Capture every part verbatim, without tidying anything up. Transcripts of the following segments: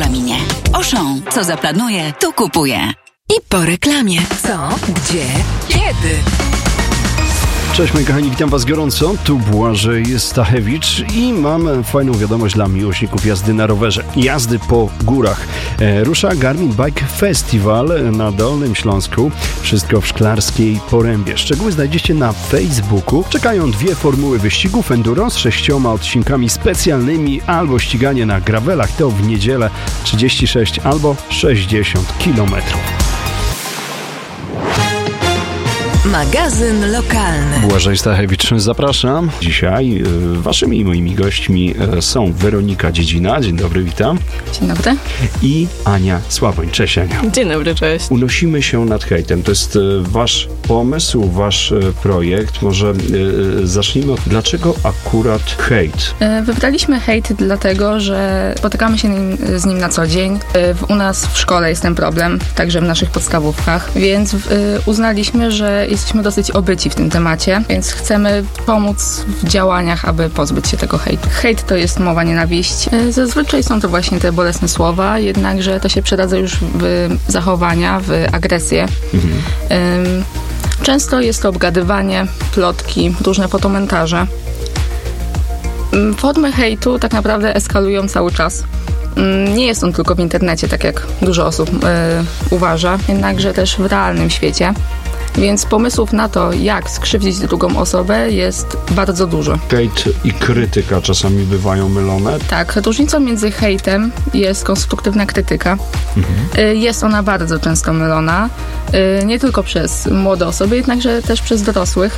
regulaminie. Auchan, co zaplanuje, to kupuje. I po reklamie. Co? Gdzie? Kiedy? Cześć moi kochani, witam was gorąco, tu Błażej Stachewicz i mam fajną wiadomość dla miłośników jazdy na rowerze, jazdy po górach. E, rusza Garmin Bike Festival na Dolnym Śląsku, wszystko w Szklarskiej Porębie. Szczegóły znajdziecie na Facebooku. Czekają dwie formuły wyścigów enduro z sześcioma odcinkami specjalnymi, albo ściganie na gravelach, to w niedzielę trzydzieści sześć albo sześćdziesiąt kilometrów. Magazyn lokalny. Błażej Stachewicz, zapraszam. Dzisiaj y, waszymi i moimi gośćmi y, są Weronika Dziedzina. Dzień dobry, witam. Dzień dobry. I Ania Sławoń. Cześć, Ania. Dzień dobry, cześć. Unosimy się nad hejtem. To jest y, wasz pomysł, wasz y, projekt. Może y, zacznijmy od dlaczego akurat hejt? Wybraliśmy hejt dlatego, że spotykamy się nim, z nim na co dzień. U nas w szkole jest ten problem, także w naszych podstawówkach, więc y, uznaliśmy, że jesteśmy dosyć obyci w tym temacie, więc chcemy pomóc w działaniach, aby pozbyć się tego hejtu. Hejt to jest mowa nienawiści. Zazwyczaj są to właśnie te bolesne słowa, jednakże to się przeradza już w zachowania, w agresję. Mhm. Często jest to obgadywanie, plotki, różne fotomontaże. Formy hejtu tak naprawdę eskalują cały czas. Nie jest on tylko w internecie, tak jak dużo osób yy, uważa, jednakże też w realnym świecie. Więc pomysłów na to, jak skrzywdzić drugą osobę, jest bardzo dużo. Hejt i krytyka czasami bywają mylone? Tak, różnicą między hejtem jest konstruktywna krytyka. Mhm. Jest ona bardzo często mylona, nie tylko przez młode osoby, jednakże też przez dorosłych.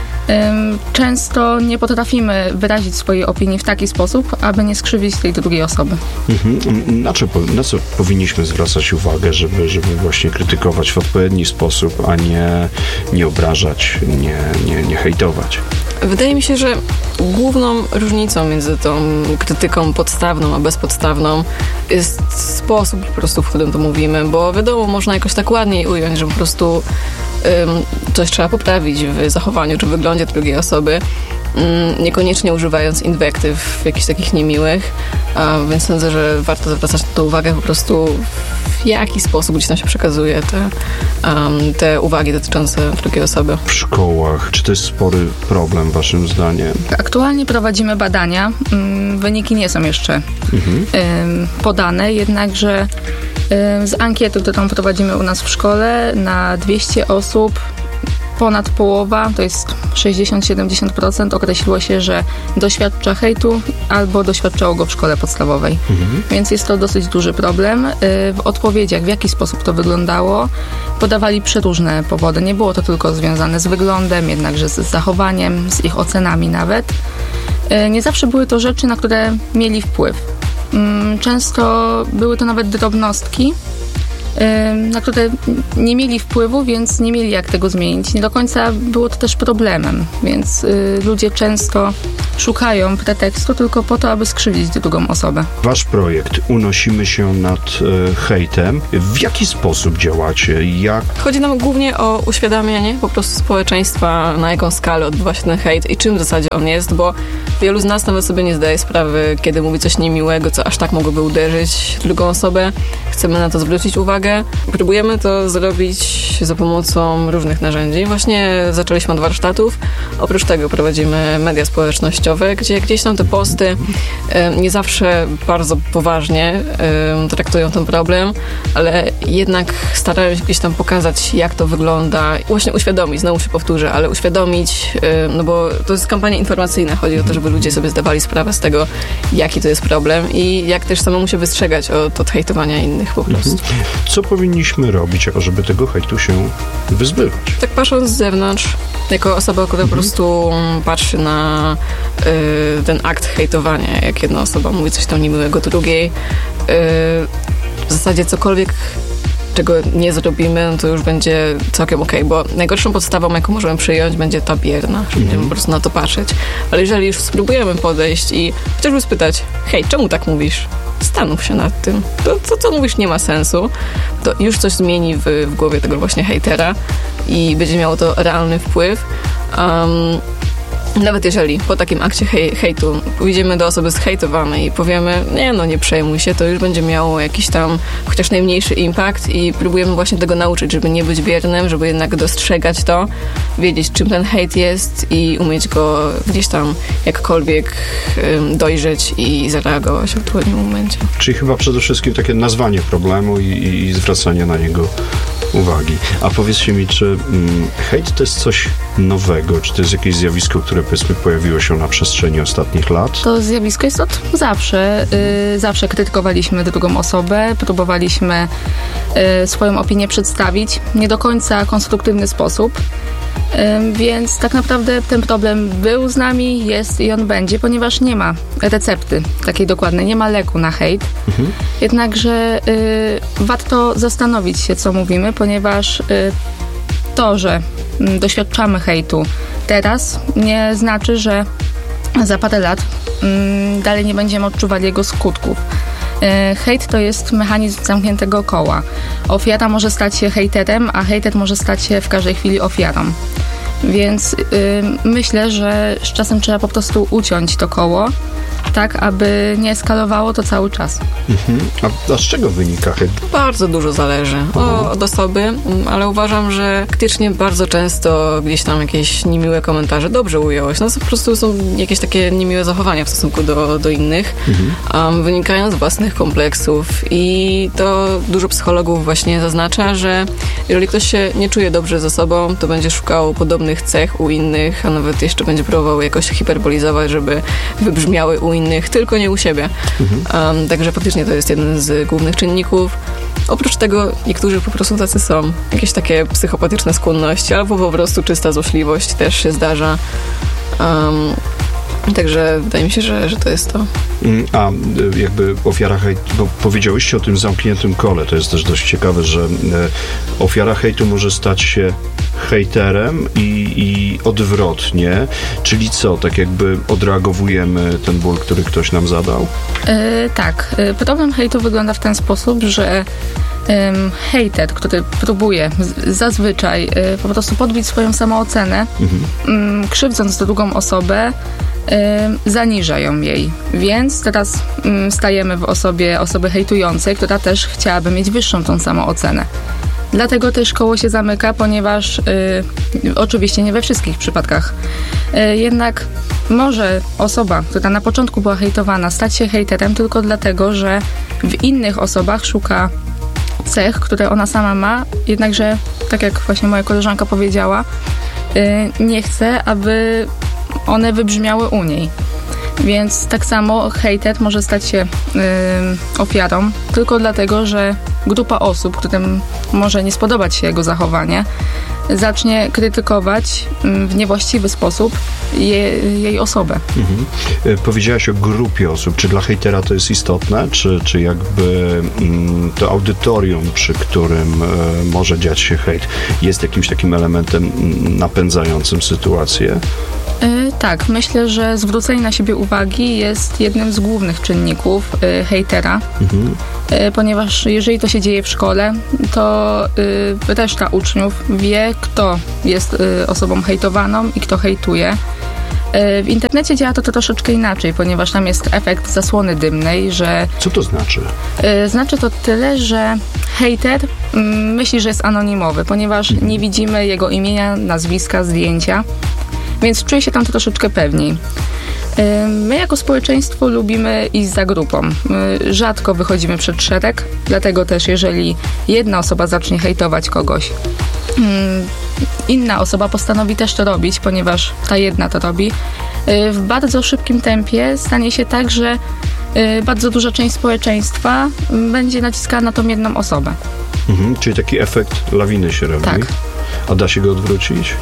Często nie potrafimy wyrazić swojej opinii w taki sposób, aby nie skrzywdzić tej drugiej osoby. Mhm. Na, co, na co powinniśmy zwracać uwagę, żeby, żeby właśnie krytykować w odpowiedni sposób, a nie, nie obrażać, nie, nie, nie hejtować? Wydaje mi się, że główną różnicą między tą krytyką podstawną a bezpodstawną jest sposób po prostu, w którym to mówimy, bo wiadomo, można jakoś tak ładniej ująć, że po prostu um, coś trzeba poprawić w zachowaniu czy wyglądzie drugiej osoby, um, niekoniecznie używając inwektyw jakichś takich niemiłych, a, więc sądzę, że warto zwracać na to uwagę po prostu w jaki sposób gdzieś tam się przekazuje te, um, te uwagi dotyczące drugiej osoby. W szkołach, czy to jest spory problem waszym zdaniem? Aktualnie prowadzimy badania. Wyniki nie są jeszcze mhm. podane, jednakże z ankiety, którą prowadzimy u nas w szkole, na dwieście osób ponad połowa, to jest sześćdziesiąt do siedemdziesięciu procent, określiło się, że doświadcza hejtu albo doświadczało go w szkole podstawowej. Mhm. Więc jest to dosyć duży problem. W odpowiedziach, w jaki sposób to wyglądało, podawali przeróżne powody. Nie było to tylko związane z wyglądem, jednakże z zachowaniem, z ich ocenami nawet. Nie zawsze były to rzeczy, na które mieli wpływ. Często były to nawet drobnostki, na które nie mieli wpływu, więc nie mieli jak tego zmienić. Nie do końca było to też problemem, więc y, ludzie często szukają pretekstu tylko po to, aby skrzywdzić drugą osobę. Wasz projekt Unosimy się nad e, hejtem. W jaki sposób działacie? Jak? Chodzi nam głównie o uświadamianie po prostu społeczeństwa, na jaką skalę odbywa się ten hejt i czym w zasadzie on jest, bo wielu z nas nawet sobie nie zdaje sprawy, kiedy mówi coś niemiłego, co aż tak mogłoby uderzyć drugą osobę. Chcemy na to zwrócić uwagę. Próbujemy to zrobić za pomocą różnych narzędzi. Właśnie zaczęliśmy od warsztatów. Oprócz tego prowadzimy media społecznościowe, gdzie gdzieś tam te posty nie zawsze bardzo poważnie traktują ten problem, ale jednak starają się gdzieś tam pokazać, jak to wygląda. Właśnie uświadomić, znowu się powtórzę, ale uświadomić, no bo to jest kampania informacyjna. Chodzi o to, żeby ludzie sobie zdawali sprawę z tego, jaki to jest problem i jak też samemu się wystrzegać od, od hejtowania innych po prostu. Co powinniśmy robić, żeby tego hejtu się wyzbywać? Tak patrząc z zewnątrz, jako osoba, która mhm. po prostu patrzy na y, ten akt hejtowania, jak jedna osoba mówi coś tam niemiłego drugiej, y, w zasadzie cokolwiek, czego nie zrobimy, no to już będzie całkiem okej, bo najgorszą podstawą, jaką możemy przyjąć, będzie ta bierna, że będziemy mm. po prostu na to patrzeć. Ale jeżeli już spróbujemy podejść i chociażby spytać, hej, czemu tak mówisz? Zastanów się nad tym. To, to, co mówisz, nie ma sensu. To już coś zmieni w, w głowie tego właśnie hejtera i będzie miało to realny wpływ. Um, Nawet jeżeli po takim akcie hej, hejtu pójdziemy do osoby zhejtowanej i powiemy, nie no, nie przejmuj się, to już będzie miało jakiś tam chociaż najmniejszy impact i próbujemy właśnie tego nauczyć, żeby nie być biernym, żeby jednak dostrzegać to, wiedzieć czym ten hejt jest i umieć go gdzieś tam jakkolwiek um, dojrzeć i zareagować w odpowiednim momencie. Czyli chyba przede wszystkim takie nazwanie problemu i, i, i zwracanie na niego uwagi. A powiedzcie mi, czy mm, hejt to jest coś nowego? Czy to jest jakieś zjawisko, które powiedzmy pojawiło się na przestrzeni ostatnich lat? To zjawisko jest od zawsze. Yy, zawsze krytykowaliśmy drugą osobę, próbowaliśmy yy, swoją opinię przedstawić w nie do końca konstruktywny sposób. Yy, więc tak naprawdę ten problem był z nami, jest i on będzie, ponieważ nie ma recepty takiej dokładnej, nie ma leku na hejt. Mhm. Jednakże yy, warto zastanowić się, co mówimy, ponieważ yy, to, że yy, doświadczamy hejtu teraz, nie znaczy, że za parę lat yy, dalej nie będziemy odczuwali jego skutków. Yy, hejt to jest mechanizm zamkniętego koła. Ofiara może stać się hejterem, a hejter może stać się w każdej chwili ofiarą. Więc yy, myślę, że z czasem trzeba po prostu uciąć to koło, tak aby nie eskalowało to cały czas. Mhm. A, a z czego wynika hejt? Bardzo dużo zależy o, od osoby, ale uważam, że faktycznie bardzo często gdzieś tam jakieś niemiłe komentarze, dobrze ująłeś, no to po prostu są jakieś takie niemiłe zachowania w stosunku do, do innych, mhm. um, wynikają z własnych kompleksów i to dużo psychologów właśnie zaznacza, że jeżeli ktoś się nie czuje dobrze ze sobą, to będzie szukał podobnych cech u innych, a nawet jeszcze będzie próbował jakoś hiperbolizować, żeby wybrzmiały u innych, tylko nie u siebie. Mhm. Um, także faktycznie to jest jeden z głównych czynników. Oprócz tego niektórzy po prostu tacy są. Jakieś takie psychopatyczne skłonności, albo po prostu czysta złośliwość też się zdarza. Um, Także wydaje mi się, że, że to jest to. A jakby ofiara hejtu, bo powiedziałyście o tym zamkniętym kole, to jest też dość ciekawe, że ofiara hejtu może stać się hejterem i, i odwrotnie, czyli co, tak jakby odreagowujemy ten ból, który ktoś nam zadał? Yy, tak. Problem hejtu wygląda w ten sposób, że Um, hejter, który próbuje z, zazwyczaj y, po prostu podbić swoją samoocenę, mhm. y, krzywdząc drugą osobę, y, zaniża ją jej. Więc teraz y, stajemy w osobie osoby hejtującej, która też chciałaby mieć wyższą tą samoocenę. Dlatego też koło się zamyka, ponieważ y, oczywiście nie we wszystkich przypadkach, y, jednak może osoba, która na początku była hejtowana, stać się hejterem tylko dlatego, że w innych osobach szuka cech, które ona sama ma, jednakże, tak jak właśnie moja koleżanka powiedziała, nie chce, aby one wybrzmiały u niej. Więc tak samo hejter może stać się ofiarą tylko dlatego, że grupa osób, którym może nie spodobać się jego zachowanie, zacznie krytykować w niewłaściwy sposób je, jej osobę. Mhm. Powiedziałaś o grupie osób. Czy dla hejtera to jest istotne? Czy, czy jakby mm, to audytorium, przy którym e, może dziać się hejt, jest jakimś takim elementem napędzającym sytuację? Yy, tak, myślę, że zwrócenie na siebie uwagi jest jednym z głównych czynników yy, hejtera, mhm. yy, ponieważ jeżeli to się dzieje w szkole, to yy, reszta uczniów wie, kto jest yy, osobą hejtowaną i kto hejtuje. Yy, w internecie działa to, to troszeczkę inaczej, ponieważ tam jest efekt zasłony dymnej, że... Co to znaczy? Yy, znaczy to tyle, że hejter yy, myśli, że jest anonimowy, ponieważ mhm. nie widzimy jego imienia, nazwiska, zdjęcia. Więc czuję się tam troszeczkę pewniej. My jako społeczeństwo lubimy iść za grupą. Rzadko wychodzimy przed szereg, dlatego też jeżeli jedna osoba zacznie hejtować kogoś, inna osoba postanowi też to robić, ponieważ ta jedna to robi, w bardzo szybkim tempie stanie się tak, że bardzo duża część społeczeństwa będzie naciskała na tą jedną osobę. Mhm, czyli taki efekt lawiny się robi. Tak. A da się go odwrócić?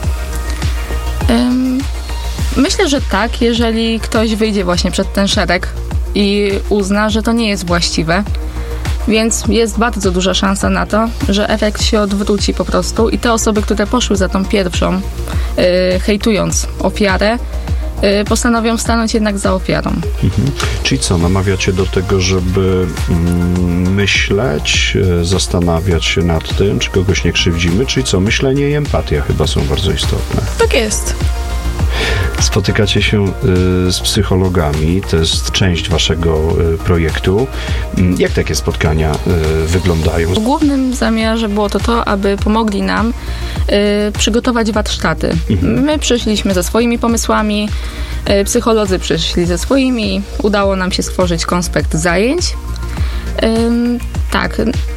Myślę, że tak, jeżeli ktoś wyjdzie właśnie przed ten szereg i uzna, że to nie jest właściwe. Więc jest bardzo duża szansa na to, że efekt się odwróci po prostu i te osoby, które poszły za tą pierwszą, yy, hejtując ofiarę, yy, postanowią stanąć jednak za ofiarą. Mhm. Czyli co, namawiacie do tego, żeby mm, myśleć, yy, zastanawiać się nad tym, czy kogoś nie krzywdzimy? Czyli co, myślenie i empatia chyba są bardzo istotne. Tak jest. Spotykacie się y, z psychologami, to jest część waszego y, projektu. Jak takie spotkania y, wyglądają? W głównym zamiarze było to to, aby pomogli nam y, przygotować warsztaty. Mhm. My przyszliśmy ze swoimi pomysłami, y, psycholodzy przyszli ze swoimi, udało nam się stworzyć konspekt zajęć. Y, tak,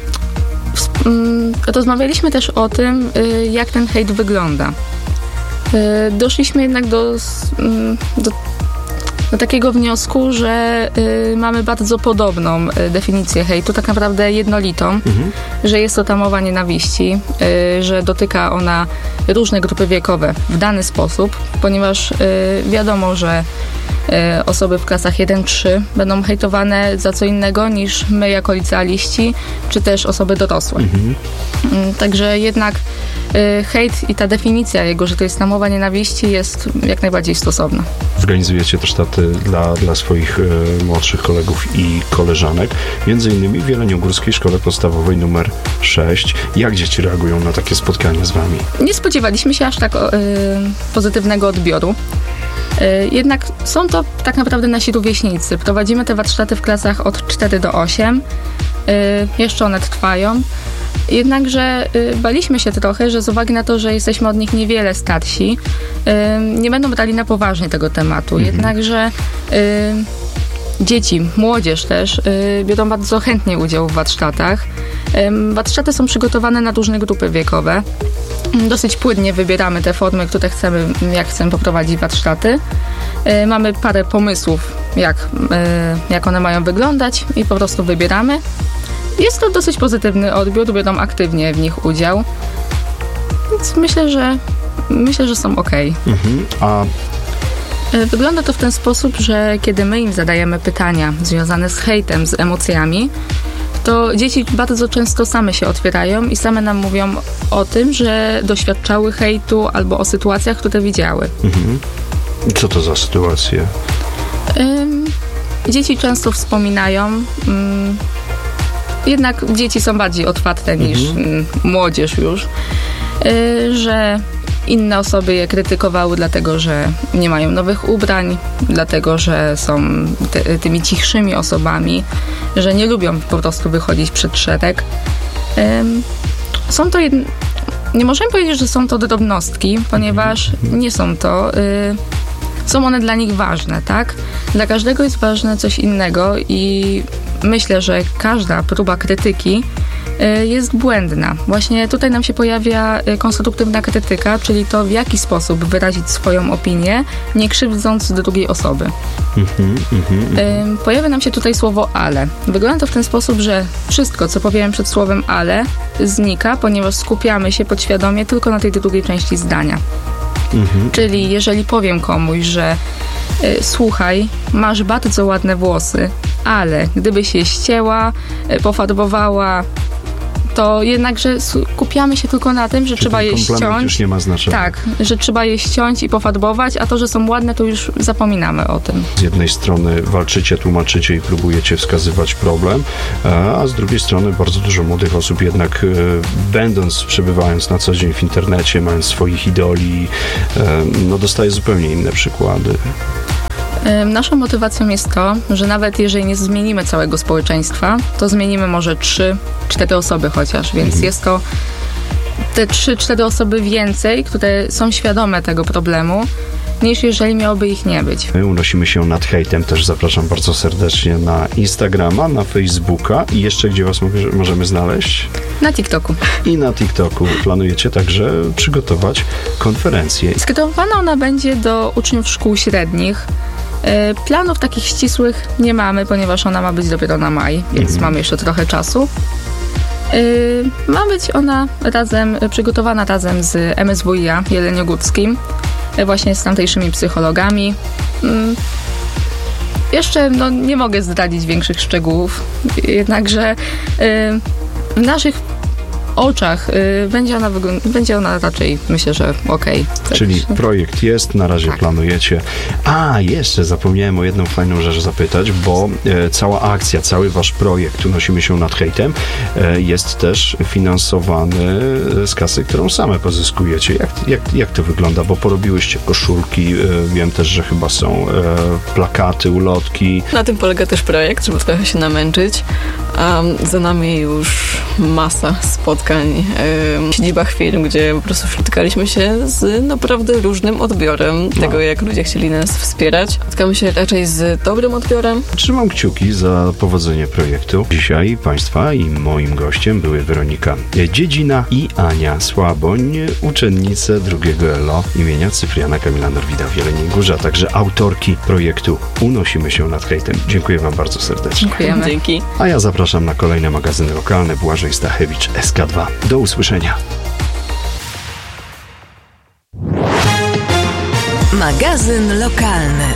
rozmawialiśmy też o tym, jak ten hejt wygląda. Doszliśmy jednak do, do, do takiego wniosku, że mamy bardzo podobną definicję hejtu, tak naprawdę jednolitą, mhm. że jest to ta mowa nienawiści, że dotyka ona różne grupy wiekowe w dany sposób, ponieważ wiadomo, że osoby w klasach jeden trzy będą hejtowane za co innego niż my jako licealiści, czy też osoby dorosłe. Mhm. Także jednak hejt i ta definicja jego, że to jest ta mowa nienawiści, jest jak najbardziej stosowna. Organizujecie warsztaty dla, dla swoich e, młodszych kolegów i koleżanek, między innymi w Jeleniogórskiej Szkole Podstawowej numer sześć. Jak dzieci reagują na takie spotkania z wami? Nie spodziewaliśmy się aż tak e, pozytywnego odbioru. Jednak są to tak naprawdę nasi rówieśnicy. Prowadzimy te warsztaty w klasach od cztery do ośmiu. Jeszcze one trwają. Jednakże baliśmy się trochę, że z uwagi na to, że jesteśmy od nich niewiele starsi, nie będą brali na poważnie tego tematu. Mhm. Jednakże dzieci, młodzież też biorą bardzo chętnie udział w warsztatach. Warsztaty są przygotowane na różne grupy wiekowe. Dosyć płynnie wybieramy te formy, które chcemy, jak chcemy poprowadzić warsztaty. Mamy parę pomysłów, jak, jak one mają wyglądać i po prostu wybieramy. Jest to dosyć pozytywny odbiór, biorą aktywnie w nich udział. Więc myślę, że myślę, że są okej. Mhm. A wygląda to w ten sposób, że kiedy my im zadajemy pytania związane z hejtem, z emocjami, to dzieci bardzo często same się otwierają i same nam mówią o tym, że doświadczały hejtu albo o sytuacjach, które widziały. Mhm. Co to za sytuacje? Ym, dzieci często wspominają, ym, jednak dzieci są bardziej otwarte niż mhm. młodzież już, yy, że inne osoby je krytykowały dlatego, że nie mają nowych ubrań, dlatego, że są ty, tymi cichszymi osobami, że nie lubią po prostu wychodzić przed szereg. Ym, są to jedne, nie możemy powiedzieć, że są to drobnostki, ponieważ nie są to, y, są one dla nich ważne, tak? Dla każdego jest ważne coś innego i myślę, że każda próba krytyki jest błędna. Właśnie tutaj nam się pojawia konstruktywna krytyka, czyli to, w jaki sposób wyrazić swoją opinię, nie krzywdząc drugiej osoby. Mm-hmm, mm-hmm. Pojawia nam się tutaj słowo ale. Wygląda to w ten sposób, że wszystko, co powiem przed słowem ale, znika, ponieważ skupiamy się podświadomie tylko na tej drugiej części zdania. Mm-hmm. Czyli jeżeli powiem komuś, że y, słuchaj, masz bardzo ładne włosy, ale gdybyś je ścięła, y, pofarbowała, to jednakże skupiamy się tylko na tym, że Czy trzeba je ściąć. Już nie ma znaczenia. Tak, że trzeba je ściąć i pofarbować, a to, że są ładne, to już zapominamy o tym. Z jednej strony walczycie, tłumaczycie i próbujecie wskazywać problem, a z drugiej strony bardzo dużo młodych osób jednak będąc, przebywając na co dzień w internecie, mając swoich idoli, no dostaje zupełnie inne przykłady. Naszą motywacją jest to, że nawet jeżeli nie zmienimy całego społeczeństwa, to zmienimy może trzy, cztery osoby chociaż, więc mhm. jest to te trzy, cztery osoby więcej, które są świadome tego problemu, niż jeżeli miałoby ich nie być. My unosimy się nad hejtem, też zapraszam bardzo serdecznie na Instagrama, na Facebooka i jeszcze gdzie was możemy znaleźć? Na TikToku. I na TikToku planujecie także przygotować konferencję. Skierowana ona będzie do uczniów szkół średnich. Planów takich ścisłych nie mamy, ponieważ ona ma być dopiero na maj, więc mhm. mamy jeszcze trochę czasu. Ma być ona razem, przygotowana razem z M S W i A jeleniogórskim, właśnie z tamtejszymi psychologami. Jeszcze no, nie mogę zdradzić większych szczegółów, jednakże w naszych oczach y, będzie, ona wyglą- będzie ona raczej, myślę, że okej. Okay. Czyli projekt jest, na razie Tak. planujecie. A, jeszcze zapomniałem o jedną fajną rzecz zapytać, bo e, cała akcja, cały wasz projekt Unosimy się nad hejtem e, jest też finansowany z kasy, którą same pozyskujecie. Jak, jak, jak to wygląda? Bo porobiłyście koszulki, e, wiem też, że chyba są e, plakaty, ulotki. Na tym polega też projekt, żeby trochę się namęczyć. Um, za nami już masa spotkań w siedzibach firm, gdzie po prostu spotykaliśmy się z naprawdę różnym odbiorem No. tego, jak ludzie chcieli nas wspierać. Spotkamy się raczej z dobrym odbiorem. Trzymam kciuki za powodzenie projektu. Dzisiaj Państwa i moim gościem były Weronika Dziedzina i Ania Słaboń, uczennice drugiego L O imienia Cypriana Kamila Norwida w Jeleniej Górze, a także autorki projektu Unosimy się nad hejtem. Dziękuję Wam bardzo serdecznie. Dziękujemy. Dzięki. A ja zapraszam na kolejne magazyny lokalne. Błażej Stachewicz, S K dwa. Do usłyszenia. Magazyn lokalny.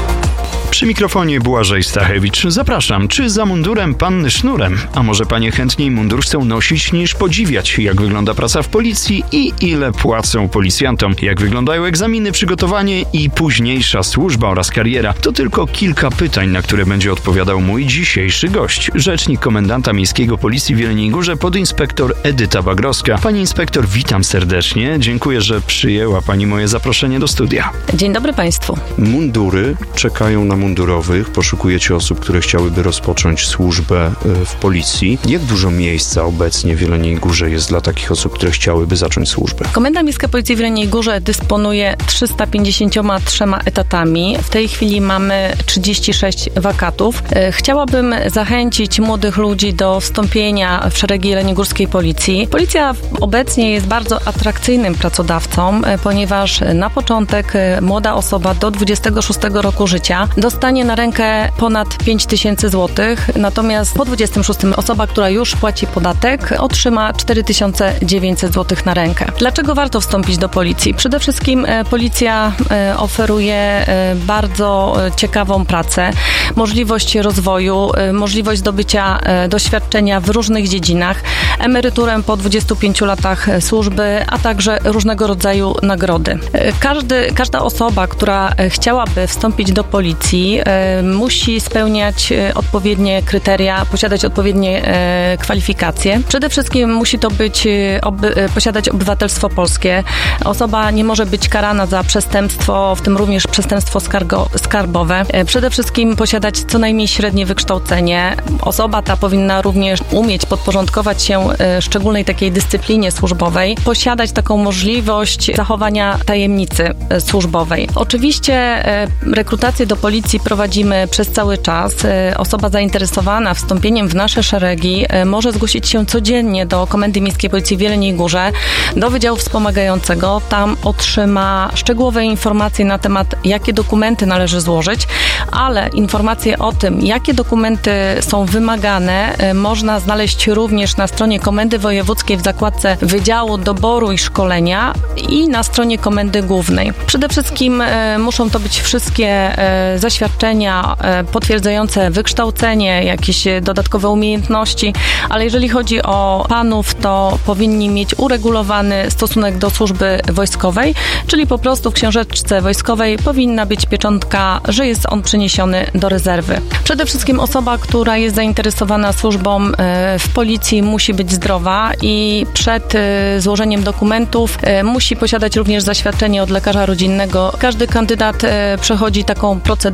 Przy mikrofonie Błażej Stachewicz. Zapraszam. Czy za mundurem panny sznurem? A może panie chętniej mundur chcą nosić niż podziwiać, jak wygląda praca w policji i ile płacą policjantom? Jak wyglądają egzaminy, przygotowanie i późniejsza służba oraz kariera? To tylko kilka pytań, na które będzie odpowiadał mój dzisiejszy gość. Rzecznik komendanta miejskiego policji w Jeleniej Górze, podinspektor Edyta Bagrowska. Pani inspektor, witam serdecznie. Dziękuję, że przyjęła pani moje zaproszenie do studia. Dzień dobry Państwu. Mundury czekają na mundurowych, poszukujecie osób, które chciałyby rozpocząć służbę w policji. Jak dużo miejsca obecnie w Jeleniej Górze jest dla takich osób, które chciałyby zacząć służbę? Komenda Miejska Policji w Jeleniej Górze dysponuje trzysta pięćdziesięcioma trzema etatami. W tej chwili mamy trzydzieści sześć wakatów. Chciałabym zachęcić młodych ludzi do wstąpienia w szeregi jeleniogórskiej policji. Policja obecnie jest bardzo atrakcyjnym pracodawcą, ponieważ na początek młoda osoba do dwudziestego szóstego roku życia dostanie na rękę ponad pięć tysięcy złotych, natomiast po dwudziestym szóstym osoba, która już płaci podatek, otrzyma cztery tysiące dziewięćset złotych na rękę. Dlaczego warto wstąpić do policji? Przede wszystkim e, policja e, oferuje e, bardzo e, ciekawą pracę, możliwość rozwoju, e, możliwość zdobycia e, doświadczenia w różnych dziedzinach, emeryturę po dwudziestu pięciu latach służby, a także różnego rodzaju nagrody. E, każdy, każda osoba, która e, chciałaby wstąpić do policji, e, musi spełniać e, odpowiednie kryteria, posiadać odpowiednie e, kwalifikacje. Przede wszystkim musi to być, e, oby, e, posiadać obywatelstwo polskie. Osoba nie może być karana za przestępstwo, w tym również przestępstwo skargo, skarbowe. E, przede wszystkim posiadać co najmniej średnie wykształcenie. Osoba ta powinna również umieć podporządkować się e, szczególnej takiej dyscyplinie służbowej, posiadać taką możliwość zachowania tajemnicy e, służbowej. Oczywiście e, rekrutację do policji prowadzimy przez cały czas. Osoba zainteresowana wstąpieniem w nasze szeregi może zgłosić się codziennie do Komendy Miejskiej Policji w Jeleniej Górze, do Wydziału Wspomagającego. Tam otrzyma szczegółowe informacje na temat, jakie dokumenty należy złożyć, ale informacje o tym, jakie dokumenty są wymagane, można znaleźć również na stronie Komendy Wojewódzkiej w zakładce Wydziału Doboru i Szkolenia i na stronie Komendy Głównej. Przede wszystkim muszą to być wszystkie zaświadczenia potwierdzające wykształcenie, jakieś dodatkowe umiejętności, ale jeżeli chodzi o panów, to powinni mieć uregulowany stosunek do służby wojskowej, czyli po prostu w książeczce wojskowej powinna być pieczątka, że jest on przeniesiony do rezerwy. Przede wszystkim osoba, która jest zainteresowana służbą w policji, musi być zdrowa i przed złożeniem dokumentów musi posiadać również zaświadczenie od lekarza rodzinnego. Każdy kandydat przechodzi taką procedurę